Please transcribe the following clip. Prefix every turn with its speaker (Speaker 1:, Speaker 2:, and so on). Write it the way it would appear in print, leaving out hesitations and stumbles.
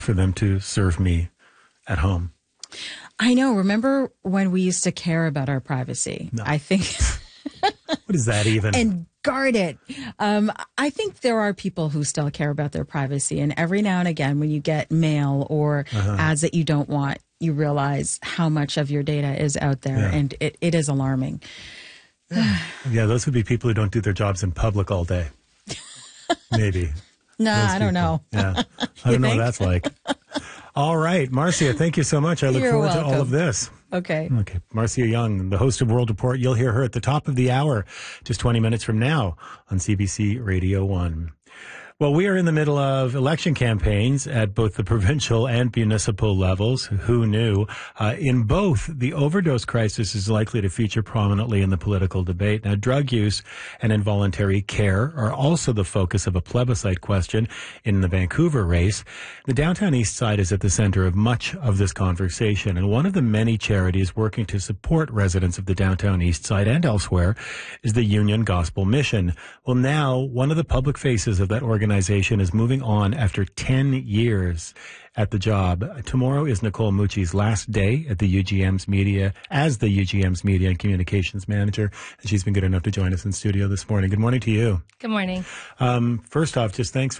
Speaker 1: for them to serve me at home.
Speaker 2: I know. Remember when we used to care about our privacy?
Speaker 1: No.
Speaker 2: I think.
Speaker 1: What is that even?
Speaker 2: And guard it. I think there are people who still care about their privacy. And every now and again, when you get mail or ads that you don't want, you realize how much of your data is out there.
Speaker 1: Yeah.
Speaker 2: And it is alarming.
Speaker 1: Yeah, those would be people who don't do their jobs in public all day. Maybe.
Speaker 2: I don't know.
Speaker 1: Yeah. I don't know what that's like. All right. Marcia, thank you so much. I look forward to all of this.
Speaker 2: Okay.
Speaker 1: Marcia Young, the host of World Report. You'll hear her at the top of the hour, just 20 minutes from now on CBC Radio 1. Well, we are in the middle of election campaigns at both the provincial and municipal levels. Who knew? In both, the overdose crisis is likely to feature prominently in the political debate. Now, drug use and involuntary care are also the focus of a plebiscite question in the Vancouver race. The downtown east side is at the center of much of this conversation, and one of the many charities working to support residents of the downtown east side and elsewhere is the Union Gospel Mission. Well, now, one of the public faces of that organization is moving on after 10 years at the job. Tomorrow is Nicole Mucci's last day at the UGM's media as the UGM's media and communications manager, and she's been good enough to join us in studio this morning. Good morning to you.
Speaker 3: Good morning.
Speaker 1: First off, just thanks for